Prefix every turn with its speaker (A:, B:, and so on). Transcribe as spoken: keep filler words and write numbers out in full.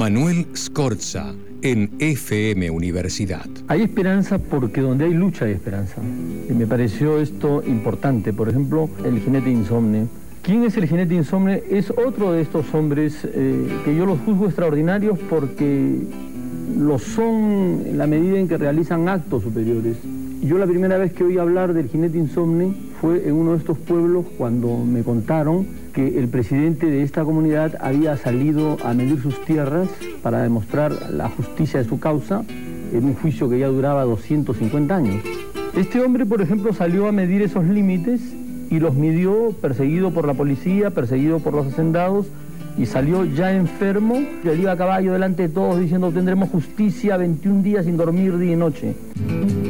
A: Manuel Scorza, en F M Universidad.
B: Hay esperanza porque donde hay lucha hay esperanza. Y me pareció esto importante. Por ejemplo, el jinete insomne. ¿Quién es el jinete insomne? Es otro de estos hombres eh, que yo los juzgo extraordinarios porque lo son en la medida en que realizan actos superiores. Yo la primera vez que oí hablar del jinete insomne fue en uno de estos pueblos cuando me contaron que el presidente de esta comunidad había salido a medir sus tierras para demostrar la justicia de su causa en un juicio que ya duraba doscientos cincuenta años. Este hombre, por ejemplo, salió a medir esos límites y los midió perseguido por la policía, perseguido por los hacendados, y salió ya enfermo, y él iba a caballo delante de todos diciendo: tendremos justicia, veintiún días sin dormir día y noche.